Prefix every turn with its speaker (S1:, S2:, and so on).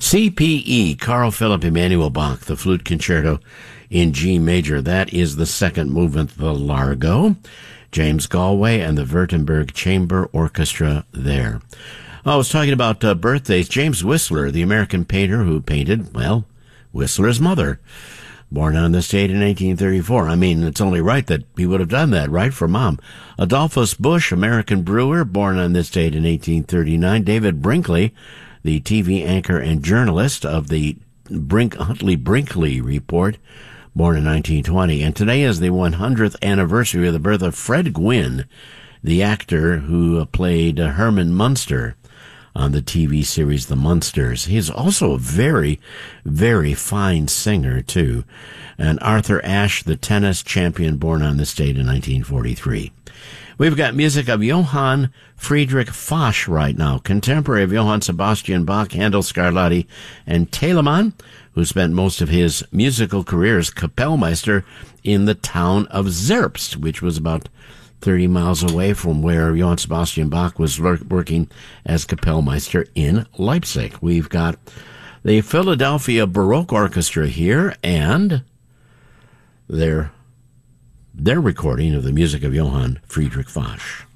S1: CPE, Carl Philipp Emanuel Bach, the Flute Concerto in G major. That is the second movement, the Largo. James Galway and the Württemberg Chamber Orchestra there. I was talking about birthdays. James Whistler, the American painter who painted, well, Whistler's mother, born on this date in 1834. I mean, it's only right that he would have done that, right, for Mom. Adolphus Busch, American brewer, born on this date in 1839. David Brinkley, the TV anchor and journalist of the Huntley-Brinkley Report, born in 1920. And today is the 100th anniversary of the birth of Fred Gwynne, the actor who played Herman Munster on the TV series The Munsters. He's also a very, very fine singer, too. And Arthur Ashe, the tennis champion, born on this date in 1943. We've got music of Johann Friedrich Foch right now, contemporary of Johann Sebastian Bach, Handel, Scarlatti, and Telemann, who spent most of his musical career as Kapellmeister in the town of Zerbst, which was about 30 miles away from where Johann Sebastian Bach was working as Kapellmeister in Leipzig. We've got the Philadelphia Baroque Orchestra here, and their recording of the music of Johann Friedrich Foch.